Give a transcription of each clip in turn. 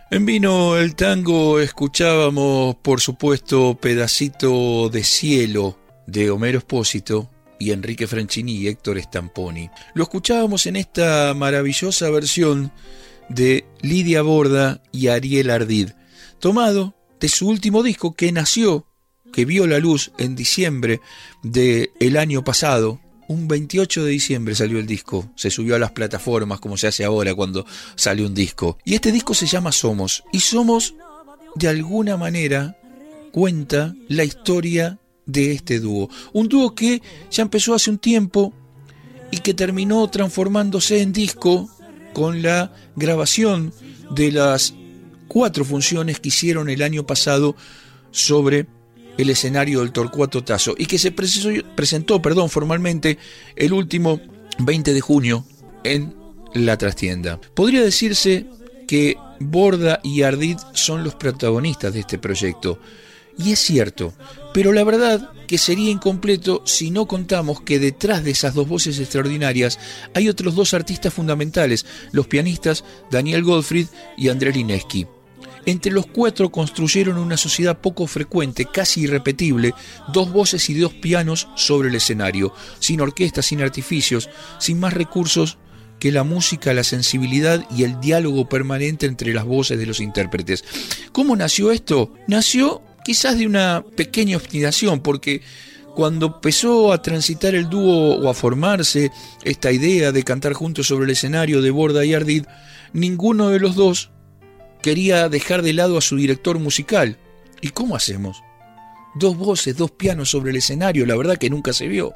En Vino el Tango escuchábamos, por supuesto, Pedacito de Cielo de Homero Espósito y Enrique Franchini y Héctor Stamponi. Lo escuchábamos en esta maravillosa versión de Lidia Borda y Ariel Ardid, tomado de su último disco que vio la luz en diciembre del año pasado. Un 28 de diciembre salió el disco, se subió a las plataformas como se hace ahora cuando sale un disco. Y este disco se llama Somos, y Somos de alguna manera cuenta la historia de este dúo. Un dúo que ya empezó hace un tiempo y que terminó transformándose en disco con la grabación de las 4 funciones que hicieron el año pasado sobre el escenario del Torcuato Tasso y que se presentó formalmente el último 20 de junio en la trastienda. Podría decirse que Borda y Ardid son los protagonistas de este proyecto, y es cierto, pero la verdad que sería incompleto si no contamos que detrás de esas dos voces extraordinarias hay otros 2 artistas fundamentales, los pianistas Daniel Goldfried y André Linesky. Entre los 4 construyeron una sociedad poco frecuente, casi irrepetible, 2 voces y 2 pianos sobre el escenario, sin orquesta, sin artificios, sin más recursos que la música, la sensibilidad y el diálogo permanente entre las voces de los intérpretes. ¿Cómo nació esto? Nació quizás de una pequeña obstinación, porque cuando empezó a transitar el dúo o a formarse esta idea de cantar juntos sobre el escenario de Borda y Ardid, ninguno de los 2 quería dejar de lado a su director musical. ¿Y cómo hacemos? 2 voces, 2 pianos sobre el escenario, la verdad que nunca se vio.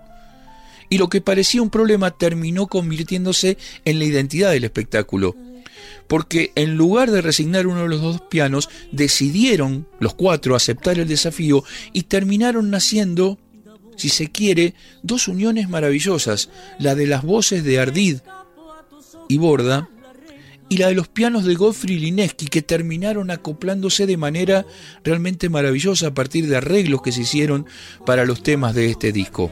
Y lo que parecía un problema terminó convirtiéndose en la identidad del espectáculo. Porque en lugar de resignar uno de los 2 pianos, decidieron los 4 aceptar el desafío y terminaron naciendo, si se quiere, 2 uniones maravillosas, la de las voces de Ardid y Borda, y la de los pianos de Goldfried y Linesky, que terminaron acoplándose de manera realmente maravillosa a partir de arreglos que se hicieron para los temas de este disco.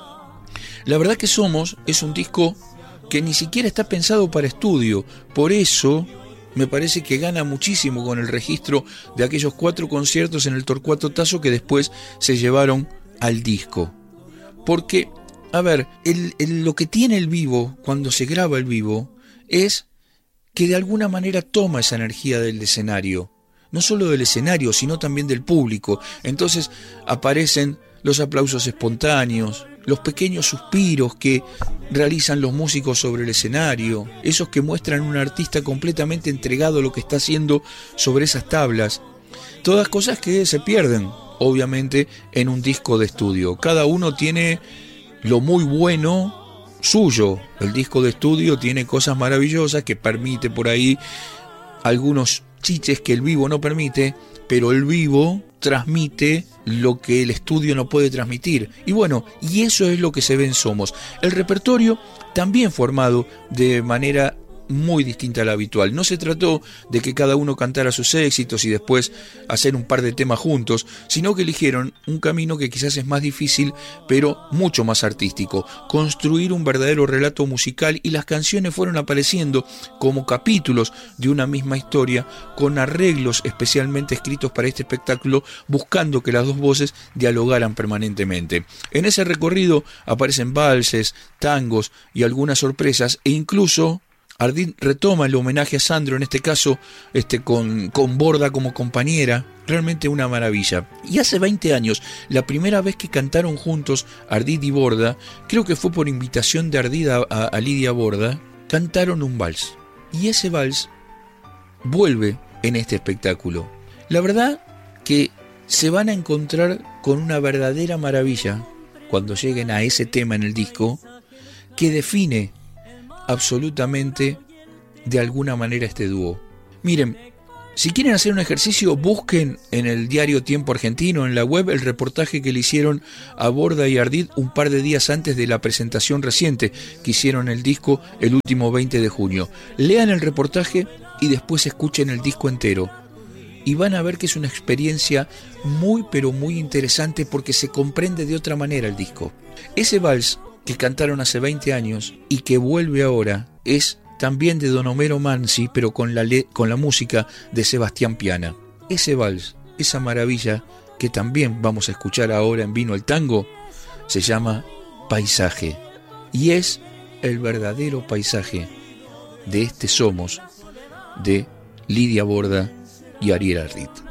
La verdad que Somos es un disco que ni siquiera está pensado para estudio, por eso me parece que gana muchísimo con el registro de aquellos 4 conciertos en el Torcuato Tasso que después se llevaron al disco. Porque, a ver, lo que tiene el vivo, cuando se graba el vivo, es que de alguna manera toma esa energía del escenario, no solo del escenario, sino también del público. Entonces aparecen los aplausos espontáneos, los pequeños suspiros que realizan los músicos sobre el escenario, esos que muestran a un artista completamente entregado a lo que está haciendo sobre esas tablas. Todas cosas que se pierden, obviamente, en un disco de estudio. Cada uno tiene lo muy bueno suyo. El disco de estudio tiene cosas maravillosas que permite por ahí algunos chiches que el vivo no permite, pero el vivo transmite lo que el estudio no puede transmitir. Y bueno, y eso es lo que se ve en Somos. El repertorio también formado de manera muy distinta a la habitual. No se trató de que cada uno cantara sus éxitos y después hacer un par de temas juntos, sino que eligieron un camino que quizás es más difícil, pero mucho más artístico: construir un verdadero relato musical, y las canciones fueron apareciendo como capítulos de una misma historia, con arreglos especialmente escritos para este espectáculo, buscando que las 2 voces dialogaran permanentemente. En ese recorrido aparecen valses, tangos y algunas sorpresas, e incluso Ardid retoma el homenaje a Sandro, en este caso con Borda como compañera. Realmente una maravilla. Y hace 20 años, la primera vez que cantaron juntos Ardid y Borda, creo que fue por invitación de Ardid a Lidia Borda, cantaron un vals. Y ese vals vuelve en este espectáculo. La verdad que se van a encontrar con una verdadera maravilla cuando lleguen a ese tema en el disco, que define absolutamente de alguna manera este dúo. Miren, si quieren hacer un ejercicio, busquen en el diario Tiempo Argentino, en la web, el reportaje que le hicieron a Borda y Ardid un par de días antes de la presentación reciente que hicieron el disco el último 20 de junio. Lean el reportaje y después escuchen el disco entero, y van a ver que es una experiencia muy pero muy interesante, porque se comprende de otra manera el disco. Ese vals que cantaron hace 20 años y que vuelve ahora es también de don Homero Mansi, pero con la música de Sebastián Piana. Ese vals, esa maravilla que también vamos a escuchar ahora en Vino el Tango, se llama Paisaje, y es el verdadero paisaje de este Somos de Lidia Borda y Ariel Arrit.